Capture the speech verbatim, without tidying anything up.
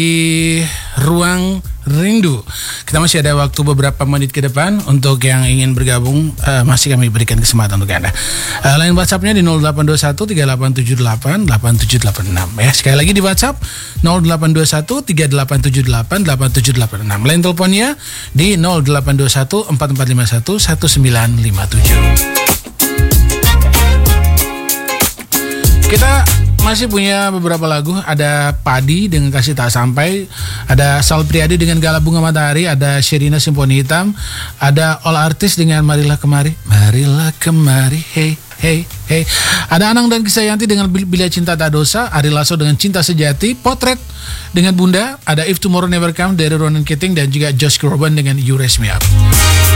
di Ruang Rindu. Kita masih ada waktu beberapa menit ke depan untuk yang ingin bergabung, uh, masih kami berikan kesempatan untuk Anda. Uh, line WhatsApp-nya di nol delapan dua satu tiga delapan tujuh delapan delapan tujuh delapan enam ya. Sekali lagi di WhatsApp nol delapan dua satu tiga delapan tujuh delapan delapan tujuh delapan enam. Line teleponnya di nol delapan dua satu empat empat lima satu satu sembilan lima tujuh. Kita masih punya beberapa lagu. Ada Padi dengan Kasih Tak Sampai, ada Sal Priadi dengan Gala Bunga Matahari, ada Sherina Simponi Hitam, ada All Artis dengan Marilah Kemari, Marilah Kemari, hey hey hey. Ada Anang dan Kisayanti dengan Bila Cinta Tak Dosa, Ari Lasso dengan Cinta Sejati, Potret dengan Bunda, ada If Tomorrow Never Come dari Ronan Keating, dan juga Josh Groban dengan You Raise Me Up.